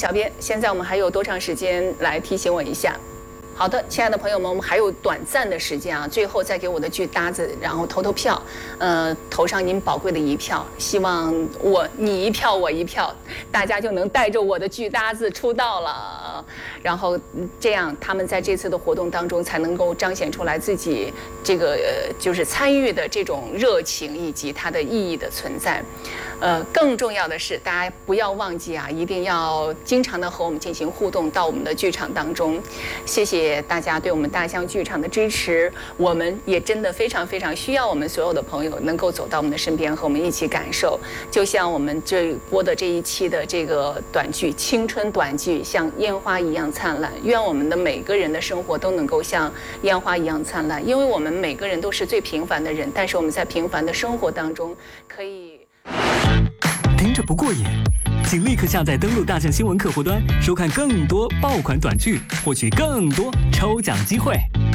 小编，现在我们还有多长时间来提醒我一下？好的，亲爱的朋友们，我们还有短暂的时间啊，最后再给我的剧搭子，然后投票，投上您宝贵的一票，希望你一票我一票，大家就能带着我的剧搭子出道了，然后这样他们在这次的活动当中才能够彰显出来自己这个就是参与的这种热情以及它的意义的存在。更重要的是，大家不要忘记啊，一定要经常的和我们进行互动，到我们的剧场当中。谢谢大家对我们大象剧场的支持，我们也真的非常非常需要我们所有的朋友能够走到我们的身边，和我们一起感受。就像我们这播的这一期的这个短剧，青春短剧，像烟花一样灿烂。愿我们的每个人的生活都能够像烟花一样灿烂，因为我们每个人都是最平凡的人，但是我们在平凡的生活当中可以。 听着不过瘾，请立刻下载登录大象新闻客户端，收看更多爆款短剧，获取更多抽奖机会。